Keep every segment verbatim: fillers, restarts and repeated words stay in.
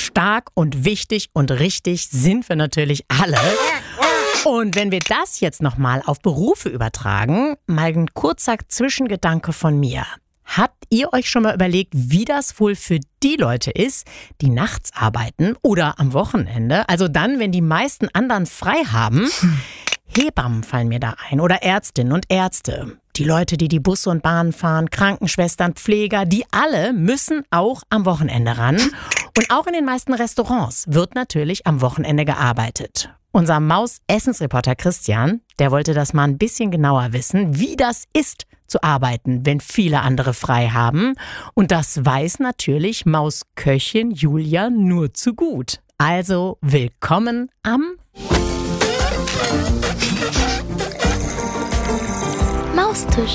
stark und wichtig und richtig sind wir natürlich alle. Und wenn wir das jetzt nochmal auf Berufe übertragen, mal ein kurzer Zwischengedanke von mir. Habt ihr euch schon mal überlegt, wie das wohl für die Leute ist, die nachts arbeiten oder am Wochenende? Also dann, wenn die meisten anderen frei haben. Hebammen fallen mir da ein oder Ärztinnen und Ärzte. Die Leute, die die Busse und Bahnen fahren, Krankenschwestern, Pfleger, die alle müssen auch am Wochenende ran. Und auch in den meisten Restaurants wird natürlich am Wochenende gearbeitet. Unser Maus-Essensreporter Christian, der wollte das mal ein bisschen genauer wissen, wie das ist zu arbeiten, wenn viele andere frei haben. Und das weiß natürlich Mausköchin Julia nur zu gut. Also willkommen am Maustisch.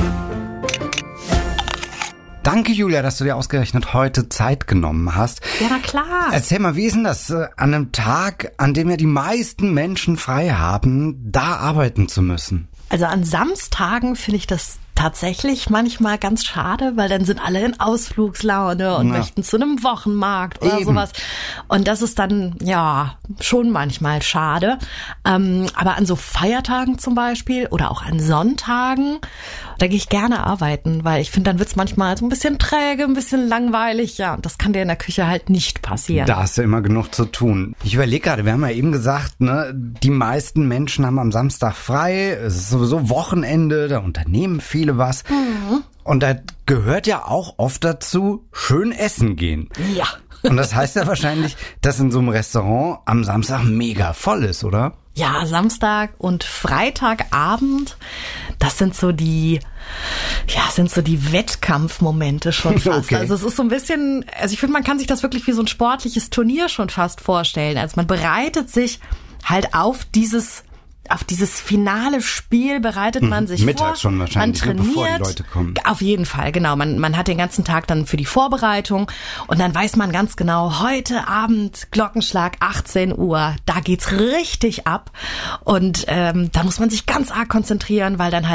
Danke, Julia, dass du dir ausgerechnet heute Zeit genommen hast. Ja, na klar. Erzähl mal, wie ist denn das, äh, an einem Tag, an dem ja die meisten Menschen frei haben, da arbeiten zu müssen? Also an Samstagen finde ich das tatsächlich manchmal ganz schade, weil dann sind alle in Ausflugslaune und ja. möchten zu einem Wochenmarkt oder Eben. sowas. Und das ist dann, ja, schon manchmal schade. Ähm, aber an so Feiertagen zum Beispiel oder auch an Sonntagen, da gehe ich gerne arbeiten, weil ich finde, dann wird's manchmal so ein bisschen träge, ein bisschen langweilig. Ja, und das kann dir in der Küche halt nicht passieren. Da hast du immer genug zu tun. Ich überlege gerade, wir haben ja eben gesagt, ne, die meisten Menschen haben am Samstag frei. Es ist sowieso Wochenende, da unternehmen viele was. Mhm. Und da gehört ja auch oft dazu, schön essen gehen. Ja. Und das heißt ja wahrscheinlich, dass in so einem Restaurant am Samstag mega voll ist, oder? Ja, Samstag und Freitagabend, das sind so die, ja, sind so die Wettkampfmomente schon fast. Okay. Also es ist so ein bisschen, also ich finde, man kann sich das wirklich wie so ein sportliches Turnier schon fast vorstellen. Also man bereitet sich halt auf dieses Auf dieses finale Spiel bereitet man sich Mittags vor. schon wahrscheinlich, man trainiert, bevor die Leute kommen. Auf jeden Fall, genau. Man, man hat den ganzen Tag dann für die Vorbereitung und dann weiß man ganz genau, heute Abend Glockenschlag achtzehn Uhr, da geht's richtig ab und ähm, da muss man sich ganz arg konzentrieren, weil dann halt